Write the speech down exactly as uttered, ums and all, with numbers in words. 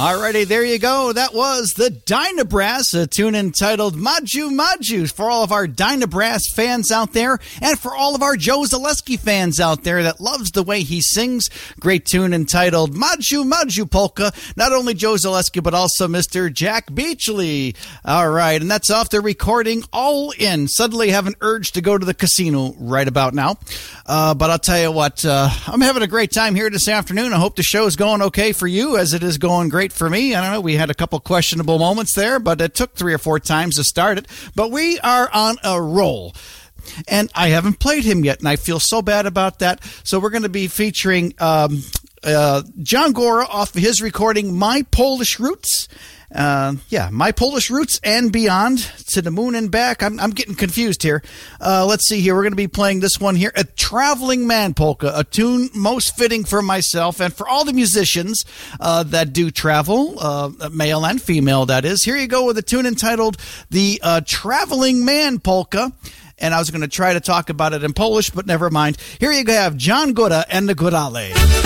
Alrighty, there you go. That was the Dynabrass, a tune entitled Maju Maju for all of our Dynabrass fans out there and for all of our Joe Zaleski fans out there that loves the way he sings. Great tune entitled Maju Maju Polka. Not only Joe Zaleski, but also Mister Jack Beachley. All right, and that's off the recording All In. Suddenly have an urge to go to the casino right about now. Uh, but I'll tell you what, uh, I'm having a great time here this afternoon. I hope the show is going okay for you as it is going great for me. I don't know, we had a couple questionable moments there, but it took three or four times to start it. But we are on a roll. And I haven't played him yet, and I feel so bad about that. So we're going to be featuring um, uh, John Gora off of his recording, My Polish Roots. Uh, yeah, My Polish Roots and Beyond, to the Moon and Back. I'm, I'm getting confused here. Uh, let's see here. We're going to be playing this one here, a Traveling Man Polka, a tune most fitting for myself and for all the musicians uh, that do travel, uh, male and female, that is. Here you go with a tune entitled The uh, Traveling Man Polka. And I was going to try to talk about it in Polish, but never mind. Here you have John Gora and the Gorale.